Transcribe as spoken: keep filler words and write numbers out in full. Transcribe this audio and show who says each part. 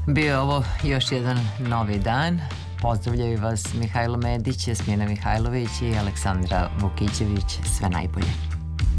Speaker 1: Bio je ovo još jedan novi dan. Pozdravljaju vas Mihajlo Medić, Jasmina Mihajlović i Aleksandra Vukićević. Sve najbolje.